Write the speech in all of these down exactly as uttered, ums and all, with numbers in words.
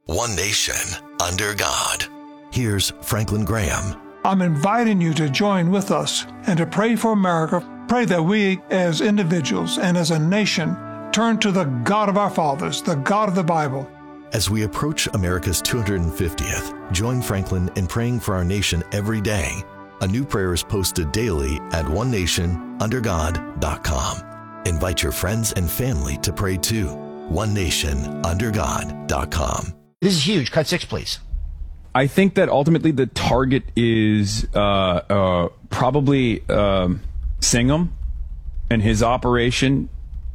One nation under God. Here's Franklin Graham. I'm inviting you to join with us and to pray for America. Pray that we as individuals and as a nation turn to the God of our fathers, the God of the Bible. As we approach America's two hundred fiftieth, join Franklin in praying for our nation every day. A new prayer is posted daily at one nation under god dot com. Invite your friends and family to pray too. one nation under god dot com. This is huge. Cut six, please. I think that ultimately the target is uh, uh, probably um, Singham and his operation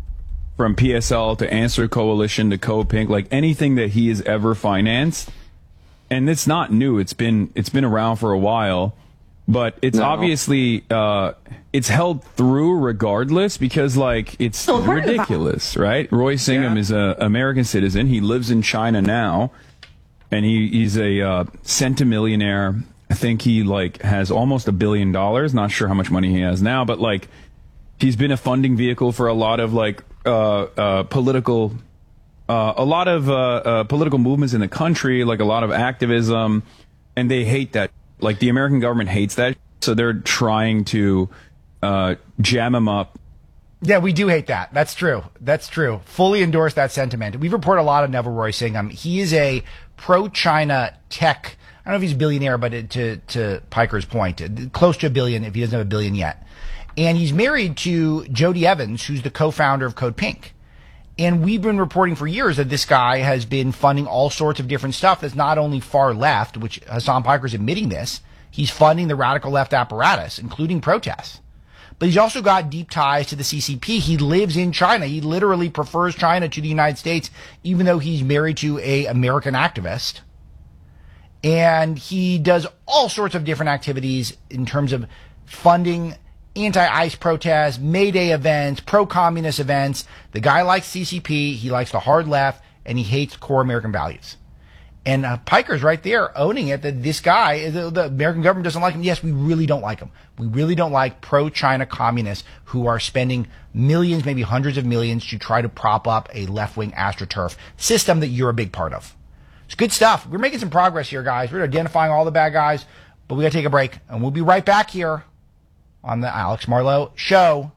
from P S L to Answer Coalition to CodePink, like anything that he has ever financed. And it's not new. It's been it's been around for a while, but it's no. obviously uh, it's held through regardless because like it's so ridiculous, right? Roy Singham yeah. is an American citizen. He lives in China now, and he, he's a uh, centimillionaire. I think he like has almost a billion dollars. Not sure how much money he has now, but like he's been a funding vehicle for a lot of like uh, uh, political. Uh, a lot of uh, uh, political movements in the country, like a lot of activism, and they hate that. Like the American government hates that, so they're trying to uh, jam him up. Yeah, we do hate that. That's true. That's true. Fully endorse that sentiment. We've reported a lot of Neville Roy Singham. He is a pro-China tech. I don't know if he's a billionaire, but to to Piker's point, close to a billion if he doesn't have a billion yet. And he's married to Jody Evans, who's the co-founder of CodePink. And we've been reporting for years that this guy has been funding all sorts of different stuff that's not only far left, which Hassan Piker's admitting this, he's funding the radical left apparatus, including protests. But he's also got deep ties to the C C P. He lives in China. He literally prefers China to the United States, even though he's married to a American activist. And he does all sorts of different activities in terms of funding anti-ICE protests, May Day events, pro-communist events. The guy likes C C P, he likes the hard left, and he hates core American values. And uh, Piker's right there owning it that this guy, the, the American government doesn't like him. Yes, we really don't like him. We really don't like pro-China communists who are spending millions, maybe hundreds of millions to try to prop up a left-wing AstroTurf system that you're a big part of. It's good stuff. We're making some progress here, guys. We're identifying all the bad guys, but we got to take a break, and we'll be right back here on the Alex Marlowe Show.